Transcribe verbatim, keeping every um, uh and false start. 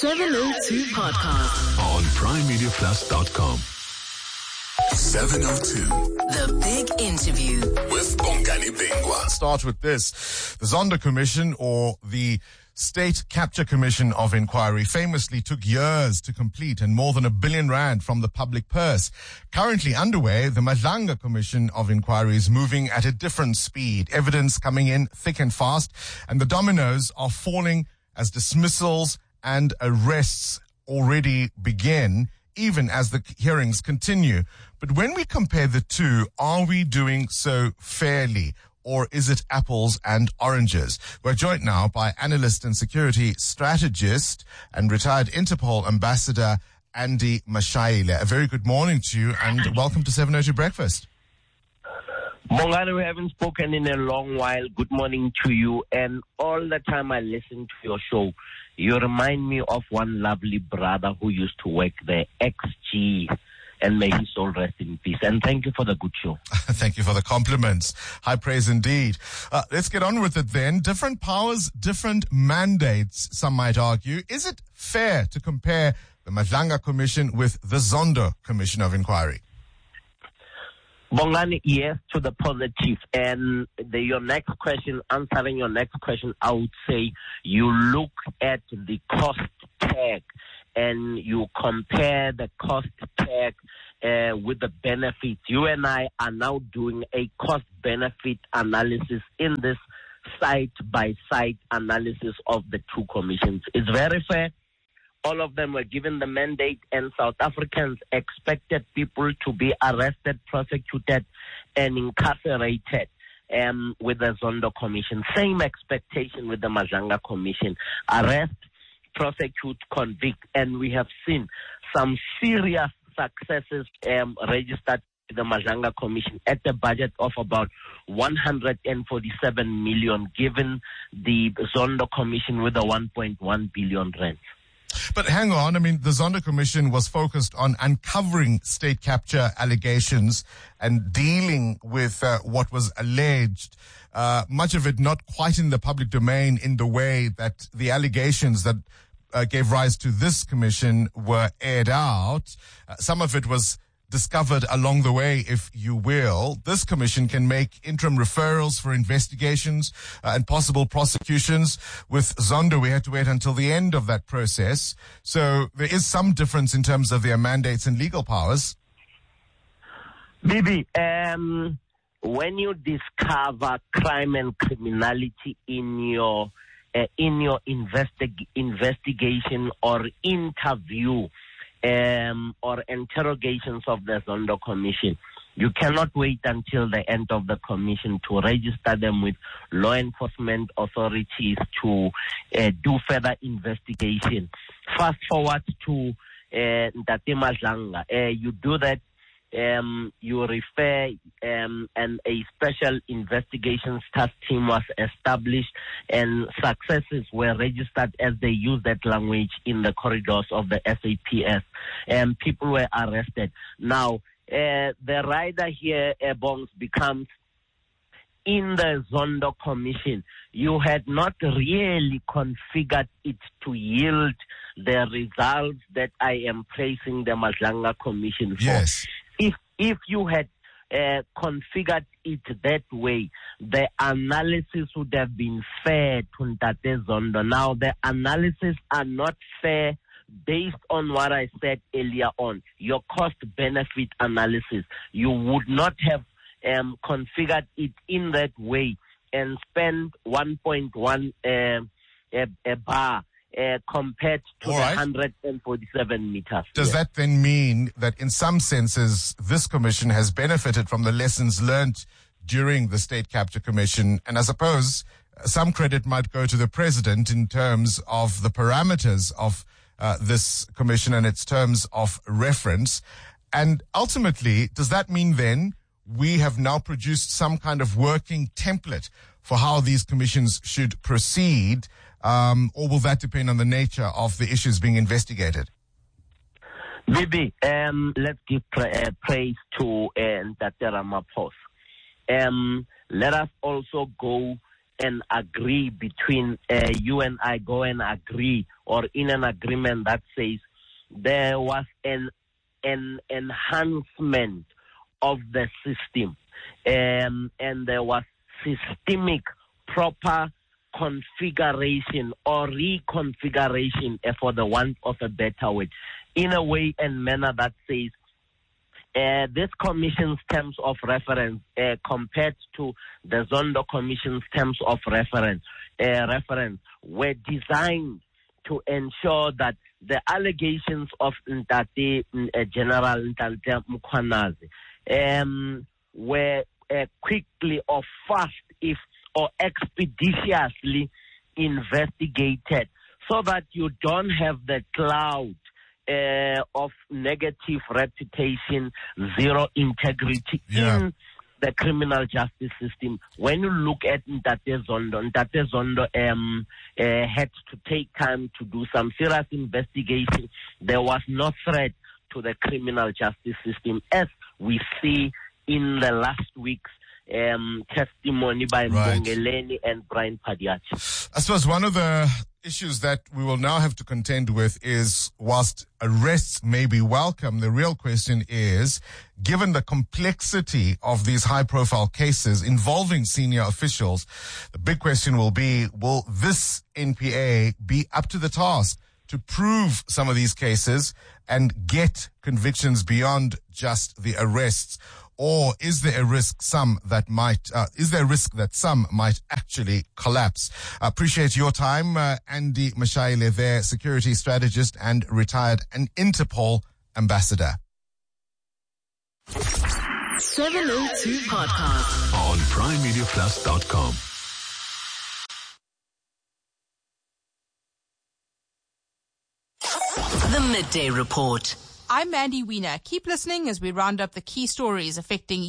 seven oh two Podcast on prime media plus dot com. seven oh two. The Big Interview with Bongani Bingwa. Start with this. The Zondo Commission, or the State Capture Commission of Inquiry, famously took years to complete and more than a billion rand from the public purse. Currently underway, the Madlanga Commission of Inquiry is moving at a different speed. Evidence coming in thick and fast, and the dominoes are falling as dismissals and arrests already begin, even as the hearings continue. But when we compare the two, are we doing so fairly? Or is it apples and oranges? We're joined now by analyst and security strategist and retired Interpol ambassador Andy Mashayile. A very good morning to you and welcome to seven oh two Breakfast. Bongani, we haven't spoken in a long while. Good morning to you. And all the time I listen to your show, you remind me of one lovely brother who used to work there, X G. And may his soul rest in peace. And thank you for the good show. Thank you for the compliments. High praise indeed. Uh, let's get on with it then. Different powers, different mandates, some might argue. Is it fair to compare the Madlanga Commission with the Zondo Commission of Inquiry? Bongani, yes, to the positive. And the, your next question, answering your next question, I would say you look at the cost tag and you compare the cost tag uh, with the benefits. You and I are now doing a cost-benefit analysis in this side-by-side analysis of the two commissions. It's very fair. All of them were given the mandate, and South Africans expected people to be arrested, prosecuted, and incarcerated um, with the Zondo Commission. Same expectation with the Madlanga Commission. Arrest, prosecute, convict, and we have seen some serious successes um, registered with the Madlanga Commission at the budget of about one hundred forty-seven million, given the Zondo Commission with a one point one billion rand. But hang on, I mean, the Zondo Commission was focused on uncovering state capture allegations and dealing with uh, what was alleged, uh, much of it not quite in the public domain in the way that the allegations that uh, gave rise to this commission were aired out. Uh, some of it was discovered along the way, if you will. This commission can make interim referrals for investigations uh, and possible prosecutions. With Zondo, we had to wait until the end of that process. So there is some difference in terms of their mandates and legal powers. Bibi, um, when you discover crime and criminality in your uh, in your investi- investigation or interview, Um, or interrogations of the Zondo Commission, you cannot wait until the end of the commission to register them with law enforcement authorities to uh, do further investigation. Fast forward to uh, Ntate Madlanga. Uh, you do that, um, you refer, um, and a special investigations task team was established, and successes were registered as they used that language in the corridors of the S A P S, and people were arrested. Now, uh, the rider here, uh, Bongs, becomes in the Zondo Commission. You had not really configured it to yield the results that I am praising the Madlanga Commission for. Yes. If if you had uh, configured it that way, the analysis would have been fair to Ntate Zondo. Now, the analysis are not fair based on what I said earlier on, your cost-benefit analysis. You would not have um, configured it in that way and spend one point one uh, a, a bar Uh, compared to All the right. one hundred forty-seven meters. Does Yeah. that then mean that in some senses this commission has benefited from the lessons learnt during the State Capture Commission? And I suppose some credit might go to the president in terms of the parameters of uh, this commission and its terms of reference. And ultimately, does that mean then we have now produced some kind of working template for how these commissions should proceed? Um, or will that depend on the nature of the issues being investigated? Bibi, um, let's give pra- uh, praise to uh, Ntate Ramaphosa. Um, let us also go and agree between uh, you and I, go and agree, or in an agreement that says there was an an enhancement of the system, um, and there was systemic proper configuration or reconfiguration, uh, for the want of a better word, in a way and manner that says uh, this commission's terms of reference uh, compared to the Zondo Commission's terms of reference uh, reference were designed to ensure that the allegations of Ntate, uh, General Ntate Mkhwanazi um, were uh, quickly or fast, if or expeditiously investigated, so that you don't have the cloud uh, of negative reputation, zero integrity yeah. in the criminal justice system. When you look at Ntate Zondo, Ntate Zondo um, uh, had to take time to do some serious investigation. There was no threat to the criminal justice system, as we see in the last week's Um, testimony by right. Mbongeleni and Brian Padiachi. I suppose one of the issues that we will now have to contend with is, whilst arrests may be welcome, the real question is, given the complexity of these high-profile cases involving senior officials, the big question will be, will this N P A be up to the task to prove some of these cases and get convictions beyond just the arrests? Or is there a risk some that might, uh, is there a risk that some might actually collapse? I appreciate your time, uh, Andy Mashaile there, security strategist and retired and Interpol ambassador. seven oh two Podcast on prime media plus dot com. The Midday Report. I'm Mandy Wiener. Keep listening as we round up the key stories affecting